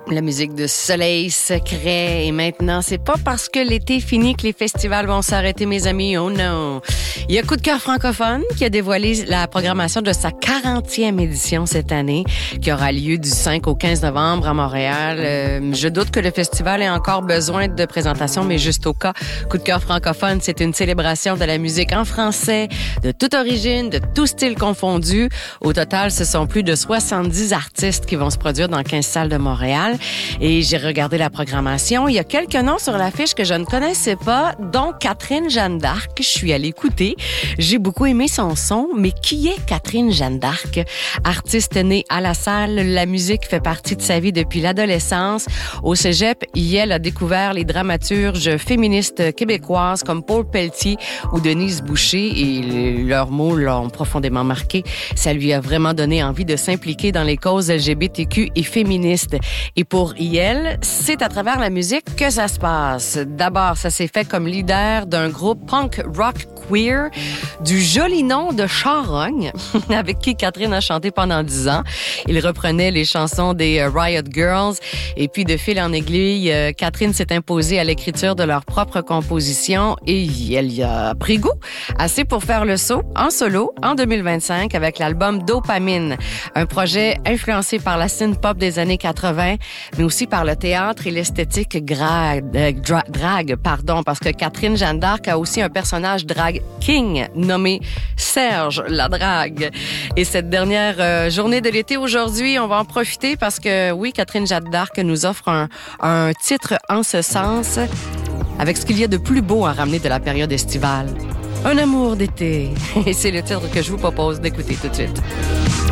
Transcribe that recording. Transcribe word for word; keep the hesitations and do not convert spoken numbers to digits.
La musique de Soleil Secret. Et maintenant, c'est pas parce que l'été est fini que les festivals vont s'arrêter, mes amis. Oh non! Il y a Coup de cœur francophone qui a dévoilé la programmation de sa quarantième édition cette année, qui aura lieu du cinq au quinze novembre à Montréal. Euh, je doute que le festival ait encore besoin de présentation, mais juste au cas, Coup de cœur francophone, c'est une célébration de la musique en français, de toute origine, de tout style confondu. Au total, ce sont plus de soixante-dix artistes qui vont se produire dans quinze salles de Montréal. Et j'ai regardé la programmation. Il y a quelques noms sur l'affiche que je ne connaissais pas, dont Catherine Jeanne d'Arc. Je suis allée écouter. J'ai beaucoup aimé son son, mais qui est Catherine Jeanne d'Arc? Artiste née à la salle, la musique fait partie de sa vie depuis l'adolescence. Au cégep, Yel a découvert les dramaturges féministes québécoises comme Paul Pelletier ou Denise Boucher, et leurs mots l'ont profondément marqué. Ça lui a vraiment donné envie de s'impliquer dans les causes L G B T Q et féministes. Et pour Yel, c'est à travers la musique que ça se passe. D'abord, ça s'est fait comme leader d'un groupe punk rock queer du joli nom de Charogne, avec qui Catherine a chanté pendant dix ans. Il reprenait les chansons des Riot Girls. Et puis, de fil en aiguille, Catherine s'est imposée à l'écriture de leur propre composition et elle y a pris goût. Assez pour faire le saut en solo en deux mille vingt-cinq avec l'album Dopamine, un projet influencé par la synth-pop des années quatre-vingts, mais aussi par le théâtre et l'esthétique gra- euh, dra- drag, pardon, parce que Catherine Jeanne d'Arc a aussi un personnage drag king nommé Serge la drague. Et cette dernière euh, journée de l'été aujourd'hui, on va en profiter parce que oui, Catherine Jeanne d'Arc nous offre un, un titre en ce sens, avec ce qu'il y a de plus beau à ramener de la période estivale. Un amour d'été. Et c'est le titre que je vous propose d'écouter tout de suite.